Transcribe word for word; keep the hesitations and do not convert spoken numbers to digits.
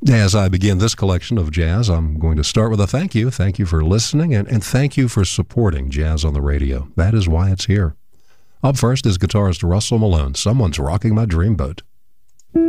As I begin this collection of jazz, I'm going to start with a thank you. Thank you for listening, and, and thank you for supporting Jazz on the Radio. That is why it's here. Up first is guitarist Russell Malone. Someone's Rocking My Dreamboat.